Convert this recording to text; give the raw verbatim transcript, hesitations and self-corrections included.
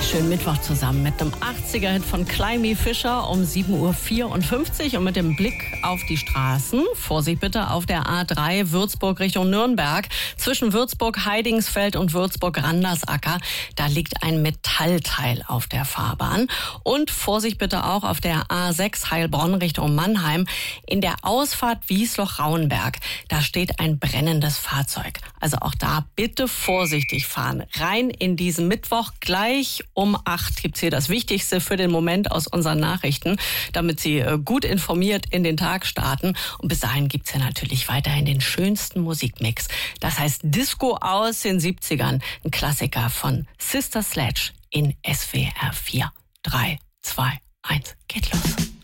schönen Mittwoch zusammen mit einem achtziger-Hit von Climby Fisher um sieben Uhr vierundfünfzig und mit dem Blick auf die Straßen. Vorsicht bitte auf der A drei Würzburg Richtung Nürnberg. Zwischen Würzburg-Heidingsfeld und Würzburg-Randersacker, da liegt ein Metallteil auf der Fahrbahn. Und Vorsicht bitte auch auf der A sechs Heilbronn Richtung Mannheim. In der Ausfahrt Wiesloch-Rauenberg, da steht ein brennendes Fahrzeug. Also auch da bitte vorsichtig fahren. Rein in diesen Mittwoch. Gleich um acht gibt's hier das Wichtigste für den Moment aus unseren Nachrichten, damit Sie gut informiert in den Tag starten. Und bis dahin gibt's ja natürlich weiterhin den schönsten Musikmix. Das heißt Disco aus den siebzigern. Ein Klassiker von Sister Sledge in S W R vier. drei, zwei, eins, geht los.